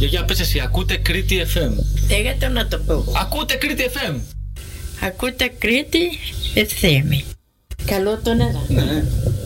Για πες εσύ, ακούτε Κρήτη FM. Λέγατε να το πω. Ακούτε Κρήτη FM. Ακούτε Κρήτη FM. Καλό τον ένα. Ναι.